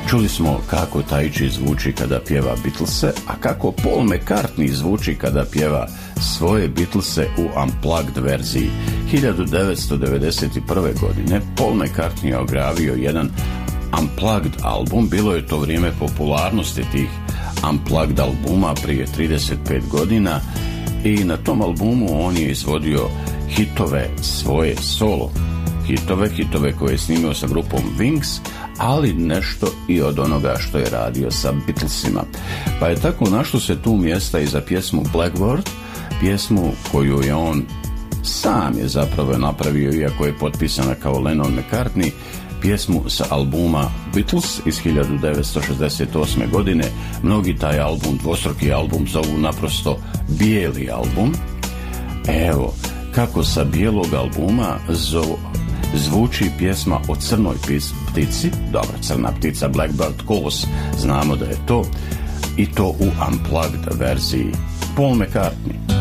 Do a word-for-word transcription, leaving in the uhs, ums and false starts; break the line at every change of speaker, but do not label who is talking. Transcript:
Čuli smo kako Tajči zvuči kada pjeva Beatlese, a kako Paul McCartney zvuči kada pjeva svoje Beatlese u Unplugged verziji. hiljadu devetsto devedeset prve. godine Paul McCartney je objavio jedan Unplugged album. Bilo je to vrijeme popularnosti tih Unplugged albuma prije trideset pet godina i na tom albumu on je izvodio hitove svoje solo. Hitove, hitove koje je snimio sa grupom Wings, ali nešto i od onoga što je radio sa Beatlesima. Pa je tako našlo se tu mjesta i za pjesmu Blackbird, pjesmu koju je on sam je zapravo napravio, iako je potpisana kao Lennon McCartney, pjesmu sa albuma Beatles iz hiljadu devetsto šezdeset osme. godine. Mnogi taj album, dvostruki album, zovu naprosto bijeli album. Evo, kako sa bijelog albuma zovu zvuči pjesma o crnoj ptici, dobro, crna ptica, Blackbird Calls, znamo da je to, i to u Unplugged verziji. Paul McCartney.